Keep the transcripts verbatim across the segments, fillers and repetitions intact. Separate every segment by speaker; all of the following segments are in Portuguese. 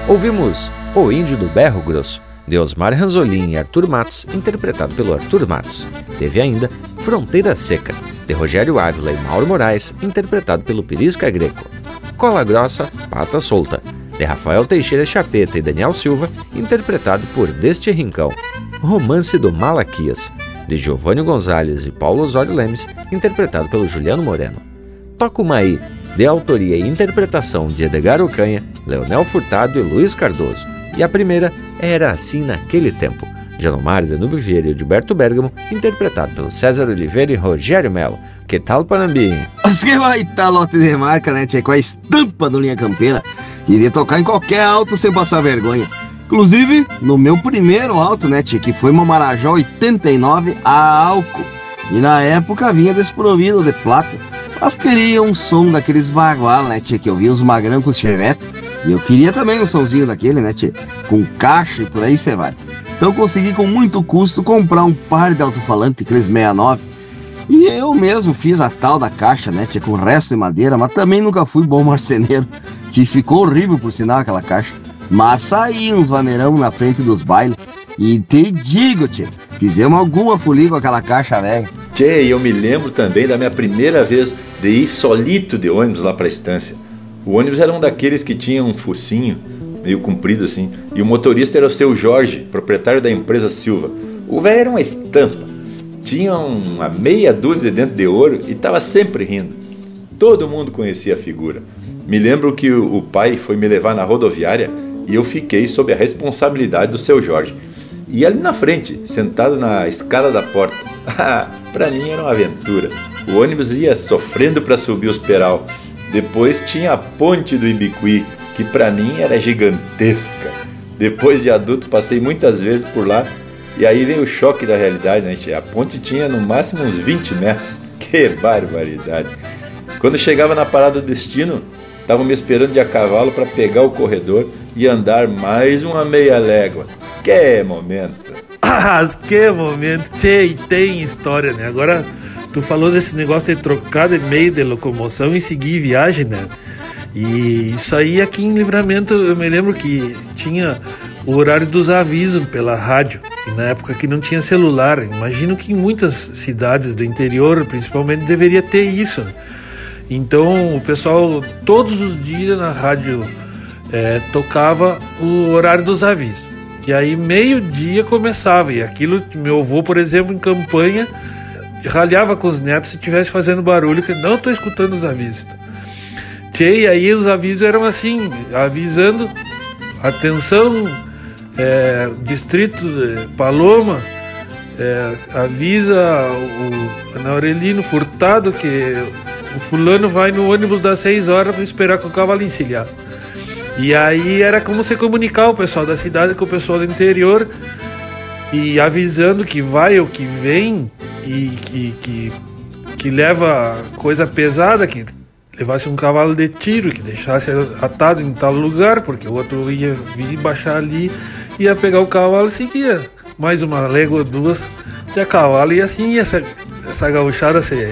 Speaker 1: Ouvimos O Índio do Berro Grosso, de Osmar Ranzolin e Arthur Matos, interpretado pelo Arthur Matos. Teve ainda Fronteira Seca, de Rogério Ávila e Mauro Moraes, interpretado pelo Pirisca Greco. Cola Grossa, Pata Solta, de Rafael Teixeira Chapeta e Daniel Silva, interpretado por Deste Rincão. Romance do Malaquias, de Giovanni Gonzalez e Paulo Osório Lemes, interpretado pelo Juliano Moreno. Tocumaí, de autoria e interpretação de Edgar Ocanha, Leonel Furtado e Luiz Cardoso. E a primeira, Era Assim Naquele Tempo, de Anomar Danúbio Vieira e Gilberto Bergamo, interpretado pelo César Oliveira e Rogério Melo. Que tal, Panambi?
Speaker 2: Você vai estar lote de marca, né, tchê? Com a estampa do Linha Campeira e de tocar em qualquer alto sem passar vergonha. Inclusive, no meu primeiro alto, né, tchê? Que foi uma Marajó oitenta e nove a álcool. E na época vinha desprovido de placa. Mas queria um som daqueles bagual, né, tchê? Que eu via os magrão com os chevette. E eu queria também um somzinho daquele, né, tchê? Com caixa e por aí você vai. Então consegui com muito custo comprar um par de alto-falante, aqueles sessenta e nove. E eu mesmo fiz a tal da caixa, né, tchê? Com resto de madeira, mas também nunca fui bom marceneiro. Que ficou horrível por sinal aquela caixa. Mas saí uns vaneirão na frente dos bailes. E te digo, tchê, fizemos alguma folia com aquela caixa, velho.
Speaker 3: Tchê, e eu me lembro também da minha primeira vez de ir solito de ônibus lá pra estância. O ônibus era um daqueles que tinha um focinho, meio comprido assim, e o motorista era o seu Jorge, proprietário da empresa Silva. O velho era uma estampa, tinha uma meia dúzia de dente de ouro e estava sempre rindo. Todo mundo conhecia a figura. Me lembro que o pai foi me levar na rodoviária e eu fiquei sob a responsabilidade do seu Jorge. E ali na frente, sentado na escada da porta, para mim era uma aventura. O ônibus ia sofrendo para subir os peral. Depois tinha a ponte do Ibicuí, que para mim era gigantesca. Depois de adulto passei muitas vezes por lá e aí veio o choque da realidade, né? A ponte tinha no máximo uns vinte metros. Que barbaridade! Quando chegava na parada do destino, estavam me esperando de a cavalo para pegar o corredor e andar mais uma meia légua. Que momento!
Speaker 4: Ah, que momento! Tchê, e tem história, né? Agora, tu falou desse negócio de trocar de meio de locomoção e seguir viagem, né? E isso aí aqui em Livramento, eu me lembro que tinha o horário dos avisos pela rádio. E na época que não tinha celular. Imagino que em muitas cidades do interior, principalmente, deveria ter isso, né? Então, o pessoal, todos os dias na rádio, é, tocava o horário dos avisos. E aí, meio-dia começava. E aquilo, meu avô, por exemplo, em campanha, ralhava com os netos se estivesse fazendo barulho, que não estou escutando os avisos. Tchê, e aí os avisos eram assim, avisando, atenção, é, distrito de Paloma, é, avisa o Ana Aurelino Furtado que o fulano vai no ônibus das seis horas para esperar com o cavalo encilhado. E aí era como se comunicar o pessoal da cidade com o pessoal do interior e avisando que vai ou que vem e que, que, que leva coisa pesada, que levasse um cavalo de tiro, que deixasse atado em tal lugar, porque o outro ia vir baixar ali, ia pegar o cavalo e seguia mais uma légua ou duas de a cavalo, e assim essa, essa gauchada se,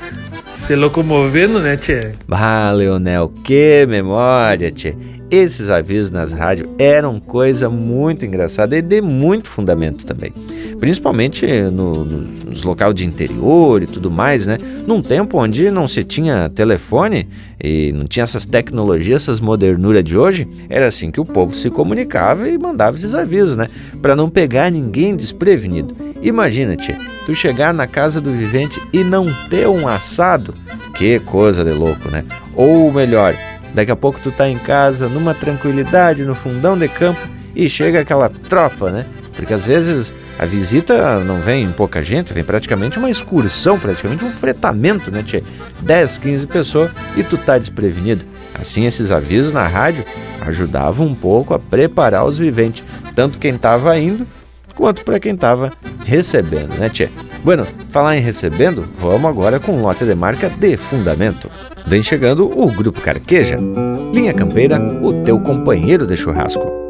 Speaker 4: se locomovendo, né, tchê?
Speaker 1: Ah, Leonel, que memória, tchê! Esses avisos nas rádios eram coisa muito engraçada e de muito fundamento também. Principalmente no, no, nos locais de interior e tudo mais, né? Num tempo onde não se tinha telefone e não tinha essas tecnologias, essas modernuras de hoje, era assim que o povo se comunicava e mandava esses avisos, né? Para não pegar ninguém desprevenido. Imagina, tchê, tu chegar na casa do vivente e não ter um assado. Que coisa de louco, né? Ou melhor, daqui a pouco tu tá em casa, numa tranquilidade, no fundão de campo, e chega aquela tropa, né? Porque às vezes a visita não vem pouca gente, vem praticamente uma excursão, praticamente um fretamento, né, tchê? dez, quinze pessoas e tu tá desprevenido. Assim, esses avisos na rádio ajudavam um pouco a preparar os viventes, tanto quem tava indo, quanto para quem tava recebendo, né, tchê? Bueno, falar em recebendo, vamos agora com um lote de marca de fundamento. Vem chegando o Grupo Carqueja. Linha Campeira, o teu companheiro de churrasco.